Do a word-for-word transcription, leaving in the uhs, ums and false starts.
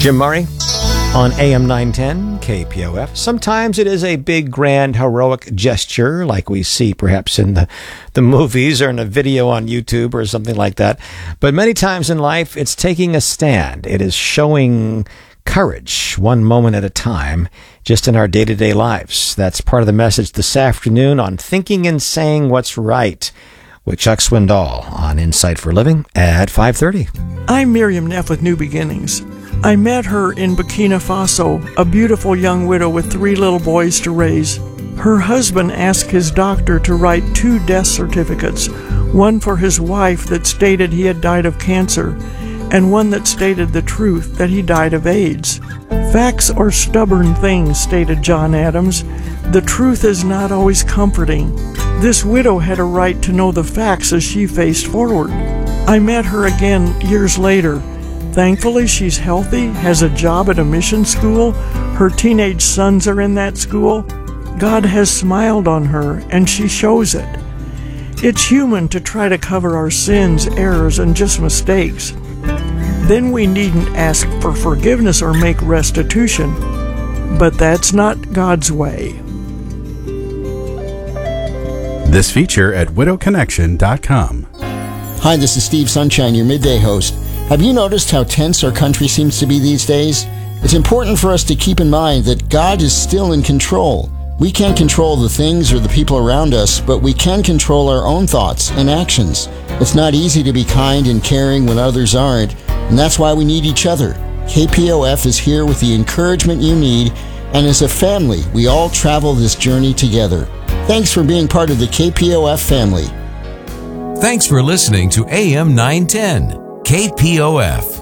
Jim Murray on A M nine ten K P O F. Sometimes it is a big, grand, heroic gesture like we see perhaps in the, the movies or in a video on YouTube or something like that. But many times in life, it's taking a stand. It is showing courage one moment at a time just in our day-to-day lives. That's part of the message this afternoon on Thinking and Saying What's Right with Chuck Swindoll on Insight for Living at five thirty. I'm Miriam Neff with New Beginnings. I met her in Burkina Faso, a beautiful young widow with three little boys to raise. Her husband asked his doctor to write two death certificates, one for his wife that stated he had died of cancer, and one that stated the truth that he died of AIDS. Facts are stubborn things, stated John Adams. The truth is not always comforting. This widow had a right to know the facts as she faced forward. I met her again years later. Thankfully, she's healthy, has a job at a mission school. Her teenage sons are in that school. God has smiled on her, and she shows it. It's human to try to cover our sins, errors, and just mistakes. Then we needn't ask for forgiveness or make restitution. But that's not God's way. This feature at widow connection dot com. Hi, this is Steve Sunshine, your midday host. Have you noticed how tense our country seems to be these days? It's important for us to keep in mind that God is still in control. We can't control the things or the people around us, but we can control our own thoughts and actions. It's not easy to be kind and caring when others aren't, and that's why we need each other. K P O F is here with the encouragement you need, and as a family, we all travel this journey together. Thanks for being part of the K P O F family. Thanks for listening to A M nine ten K P O F.